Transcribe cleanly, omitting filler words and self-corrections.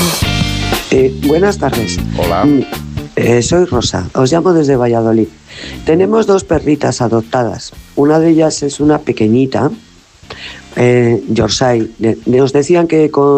Buenas tardes. Hola. Soy Rosa, os llamo desde Valladolid. Tenemos 2 perritas adoptadas. Una de ellas es una pequeñita, Yorkshire. Nos decían que con